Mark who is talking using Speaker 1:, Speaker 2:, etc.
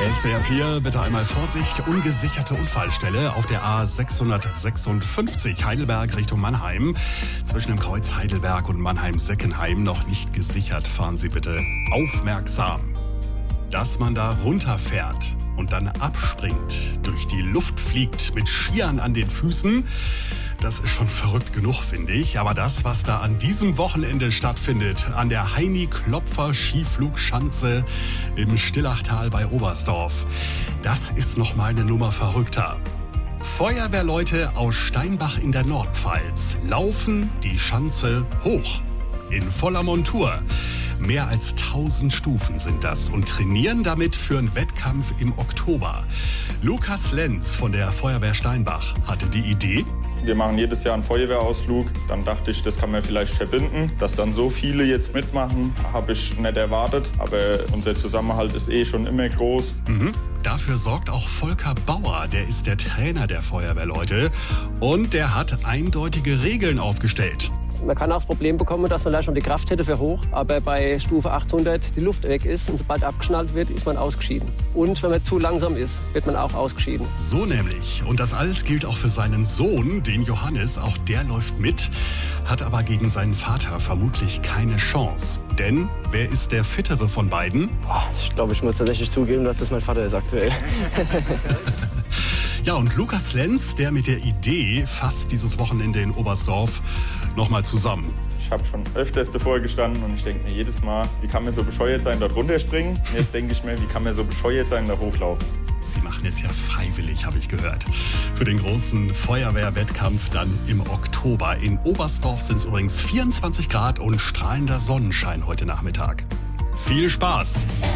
Speaker 1: SWR 4, bitte einmal Vorsicht, ungesicherte Unfallstelle auf der A656 Heidelberg Richtung Mannheim. Zwischen dem Kreuz Heidelberg und Mannheim-Seckenheim noch nicht gesichert. Fahren Sie bitte aufmerksam. Dass man da runterfährt und dann abspringt, durch die Luft fliegt mit Skiern an den Füßen, das ist schon verrückt genug, finde ich. Aber das, was da an diesem Wochenende stattfindet, an der Heini-Klopfer-Skiflugschanze im Stillachtal bei Oberstdorf, das ist noch mal eine Nummer verrückter. Feuerwehrleute aus Steinbach in der Nordpfalz laufen die Schanze hoch. In voller Montur. Mehr als 1000 Stufen sind das und trainieren damit für einen Wettkampf im Oktober. Lukas Lenz von der Feuerwehr Steinbach hatte die Idee.
Speaker 2: Wir machen jedes Jahr einen Feuerwehrausflug. Dann dachte ich, das kann man vielleicht verbinden. Dass dann so viele jetzt mitmachen, habe ich nicht erwartet. Aber unser Zusammenhalt ist schon immer groß.
Speaker 1: Dafür sorgt auch Volker Bauer. Der ist der Trainer der Feuerwehrleute. Und der hat eindeutige Regeln aufgestellt.
Speaker 3: Man kann auch das Problem bekommen, dass man da schon die Kraft hätte für hoch, aber bei Stufe 800 die Luft weg ist und sobald abgeschnallt wird, ist man ausgeschieden. Und wenn man zu langsam ist, wird man auch ausgeschieden.
Speaker 1: So nämlich. Und das alles gilt auch für seinen Sohn, den Johannes. Auch der läuft mit, hat aber gegen seinen Vater vermutlich keine Chance. Denn wer ist der Fittere von beiden?
Speaker 3: Ich glaube, ich muss tatsächlich zugeben, dass das mein Vater ist aktuell.
Speaker 1: Ja, und Lukas Lenz, der mit der Idee fasst dieses Wochenende in Oberstdorf nochmal zusammen.
Speaker 2: Ich habe schon öfters davor gestanden und ich denke mir jedes Mal, wie kann man so bescheuert sein, dort runterspringen? Und jetzt denke ich mir, wie kann man so bescheuert sein, da hochlaufen?
Speaker 1: Sie machen es ja freiwillig, habe ich gehört. Für den großen Feuerwehrwettkampf dann im Oktober. In Oberstdorf sind es übrigens 24 Grad und strahlender Sonnenschein heute Nachmittag. Viel Spaß!